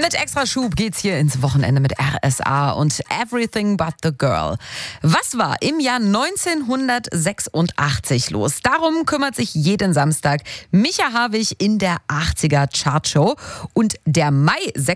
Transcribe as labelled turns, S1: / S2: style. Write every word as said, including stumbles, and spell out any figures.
S1: Mit Extraschub geht's hier ins Wochenende mit R S A und Everything But the Girl. Was war im Jahr neunzehnhundertsechsundachtzig los? Darum kümmert sich jeden Samstag Micha Harwig in der achtziger Chartshow. Und der Mai